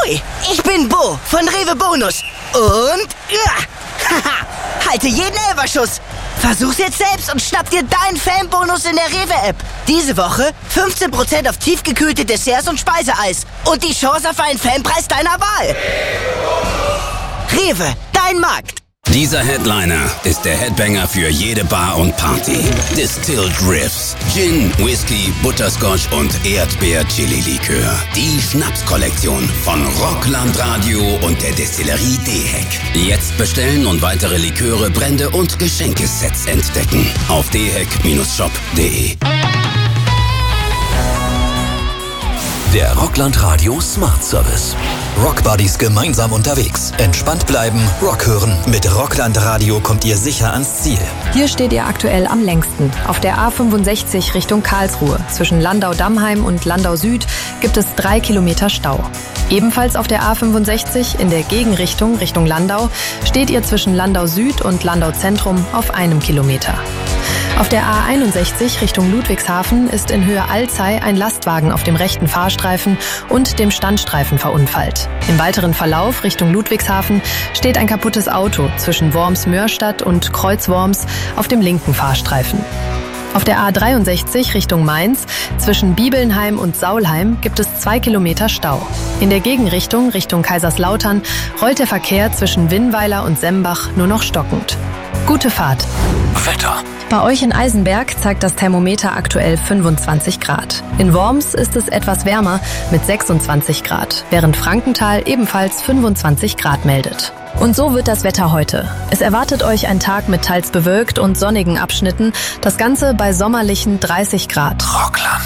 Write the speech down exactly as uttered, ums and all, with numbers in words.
Hui, ich bin Bo von Rewe Bonus. Und... Ja, haha, halte jeden Elferschuss. Versuch's jetzt selbst und schnapp dir deinen Fanbonus in der Rewe-App. Diese Woche fünfzehn Prozent auf tiefgekühlte Desserts und Speiseeis. Und die Chance auf einen Fanpreis deiner Wahl. Rewe, dein Markt. Dieser Headliner ist der Headbanger für jede Bar und Party. Distilled Riffs, Gin, Whisky, Butterscotch und Erdbeer-Chili-Likör. Die Schnapskollektion von Rockland Radio und der Destillerie D-Heck. Jetzt bestellen und weitere Liköre, Brände und Geschenkesets entdecken. Auf d heck Bindestrich shop punkt de. Der Rockland Radio Smart Service. Rockbuddies gemeinsam unterwegs. Entspannt bleiben, Rock hören. Mit Rockland Radio kommt ihr sicher ans Ziel. Hier steht ihr aktuell am längsten. Auf der A fünfundsechzig Richtung Karlsruhe. Zwischen Landau-Dammheim und Landau Süd gibt es drei Kilometer Stau. Ebenfalls auf der A fünfundsechzig in der Gegenrichtung Richtung Landau steht ihr zwischen Landau Süd und Landau Zentrum auf einem Kilometer. Auf der A einundsechzig Richtung Ludwigshafen ist in Höhe Alzey ein Lastwagen auf dem rechten Fahrstreifen und dem Standstreifen verunfallt. Im weiteren Verlauf Richtung Ludwigshafen steht ein kaputtes Auto zwischen Worms-Mörstadt und Kreuz-Worms auf dem linken Fahrstreifen. Auf der A dreiundsechzig Richtung Mainz zwischen Bibelnheim und Saulheim gibt es zwei Kilometer Stau. In der Gegenrichtung Richtung Kaiserslautern rollt der Verkehr zwischen Winnweiler und Sembach nur noch stockend. Gute Fahrt. Wetter. Bei euch in Eisenberg zeigt das Thermometer aktuell fünfundzwanzig Grad. In Worms ist es etwas wärmer mit sechsundzwanzig Grad, während Frankenthal ebenfalls fünfundzwanzig Grad meldet. Und so wird das Wetter heute. Es erwartet euch ein Tag mit teils bewölkt und sonnigen Abschnitten, das Ganze bei sommerlichen dreißig Grad. Rockland.